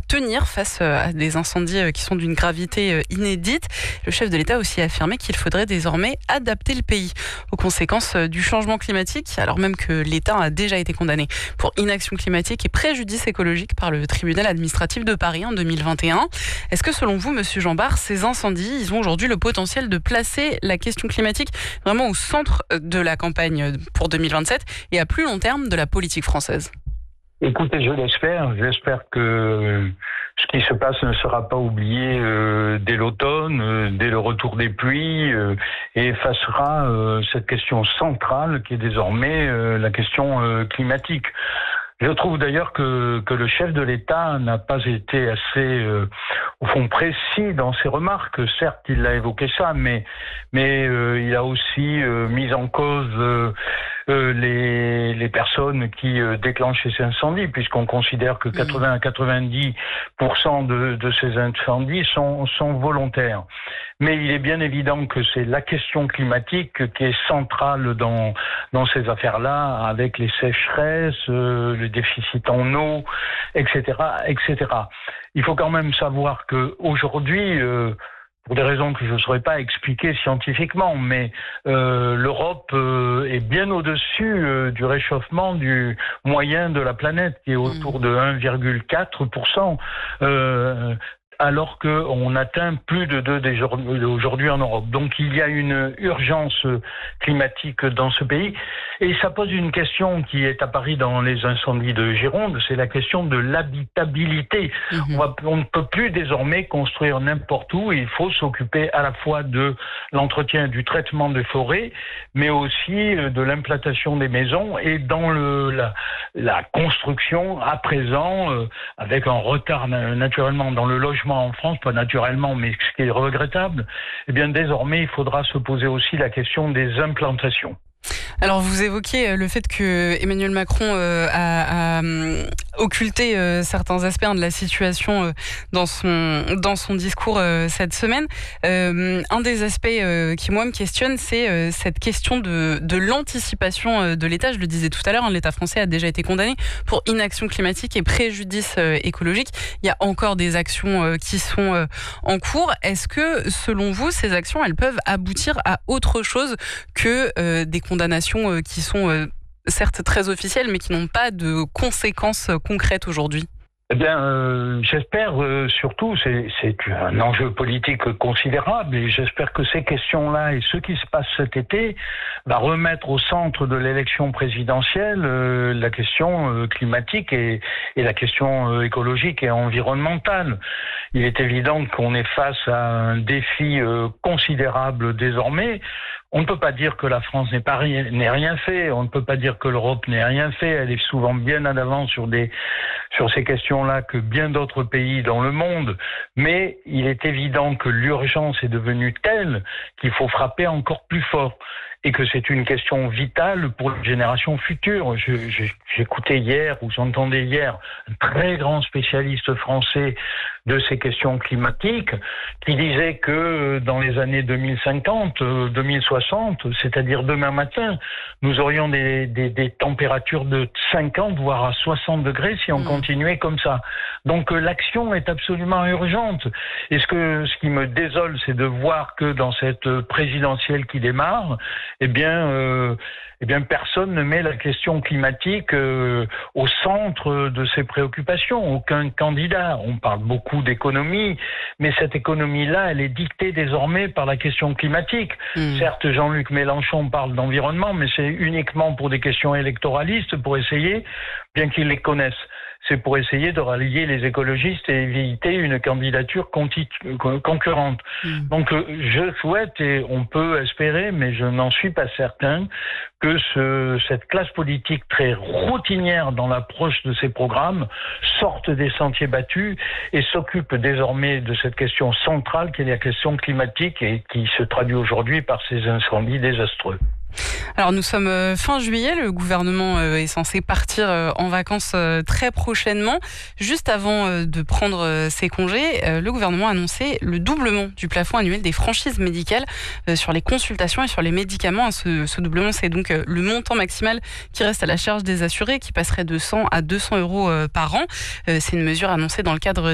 tenir face à des incendies qui sont d'une gravité inédite. Le chef de l'État a aussi affirmé qu'il faudrait désormais adapter le pays aux conséquences du changement climatique, alors même que l'État a déjà été condamné pour inaction climatique et préjudice écologique par le tribunal administratif de Paris en 2021. Est-ce que selon vous, Monsieur Jean Bart, ces incendies, ils ont aujourd'hui le potentiel de placer la question climatique vraiment au centre de la campagne pour 2027 et à plus long terme de la politique française? Écoutez, je l'espère. J'espère que ce qui se passe ne sera pas oublié dès l'automne, dès le retour des pluies, et effacera cette question centrale qui est désormais la question climatique. Je trouve d'ailleurs que le chef de l'État n'a pas été assez, au fond, précis dans ses remarques. Certes, il a évoqué ça, mais il a aussi mis en cause les personnes qui déclenchent ces incendies, puisqu'on considère que 80 à 90% de ces incendies sont volontaires. Mais il est bien évident que c'est la question climatique qui est centrale dans ces affaires-là, avec les sécheresses, le déficit en eau, etc., etc. Il faut quand même savoir que aujourd'hui, pour des raisons que je ne saurais pas expliquer scientifiquement, mais l'Europe est bien au-dessus du réchauffement du moyen de la planète, qui est autour de 1,4%. Alors qu'on atteint plus de 2 aujourd'hui en Europe. Donc il y a une urgence climatique dans ce pays. Et ça pose une question qui est apparue dans les incendies de Gironde, c'est la question de l'habitabilité. On ne peut plus désormais construire n'importe où. Il faut s'occuper à la fois de l'entretien et du traitement des forêts, mais aussi de l'implantation des maisons et dans la construction à présent, avec un retard naturellement dans le logement en France, pas naturellement, mais ce qui est regrettable, eh bien désormais il faudra se poser aussi la question des implantations. Alors vous évoquez le fait que Emmanuel Macron a occulté certains aspects de la situation dans son discours cette semaine. Un des aspects qui moi me questionne, c'est cette question de l'anticipation de l'État. Je le disais tout à l'heure, l'État français a déjà été condamné pour inaction climatique et préjudice écologique. Il y a encore des actions qui sont en cours. Est-ce que selon vous, ces actions, elles peuvent aboutir à autre chose que des condamnations qui sont certes très officielles, mais qui n'ont pas de conséquences concrètes aujourd'hui? Eh bien, j'espère surtout, c'est un enjeu politique considérable, et j'espère que ces questions-là et ce qui se passe cet été va remettre au centre de l'élection présidentielle la question climatique et la question écologique et environnementale. Il est évident qu'on est face à un défi considérable désormais. On ne peut pas dire que la France n'ait rien fait, on ne peut pas dire que l'Europe n'ait rien fait, elle est souvent bien en avance sur ces questions-là que bien d'autres pays dans le monde, mais il est évident que l'urgence est devenue telle qu'il faut frapper encore plus fort et que c'est une question vitale pour les générations futures. J'écoutais hier, ou j'entendais hier, un très grand spécialiste français de ces questions climatiques qui disait que dans les années 2050, 2060, c'est-à-dire demain matin, nous aurions des températures de 50 voire à 60 degrés si on continuait comme ça. Donc l'action est absolument urgente. Et ce qui me désole, c'est de voir que dans cette présidentielle qui démarre, eh bien personne ne met la question climatique au centre de ses préoccupations. Aucun candidat. On parle beaucoup d'économie, mais cette économie-là, elle est dictée désormais par la question climatique. Certes, Jean-Luc Mélenchon parle d'environnement, mais c'est uniquement pour des questions électoralistes, pour essayer, bien qu'ils les connaissent, c'est pour essayer de rallier les écologistes et éviter une candidature concurrente. Donc je souhaite, et on peut espérer, mais je n'en suis pas certain, que cette classe politique très routinière dans l'approche de ces programmes sorte des sentiers battus et s'occupe désormais de cette question centrale qui est la question climatique et qui se traduit aujourd'hui par ces incendies désastreux. Alors nous sommes fin juillet, le gouvernement est censé partir en vacances très prochainement. Juste avant de prendre ses congés, le gouvernement a annoncé le doublement du plafond annuel des franchises médicales sur les consultations et sur les médicaments. Ce doublement, c'est donc le montant maximal qui reste à la charge des assurés, qui passerait de 100 à 200 € par an. C'est une mesure annoncée dans le cadre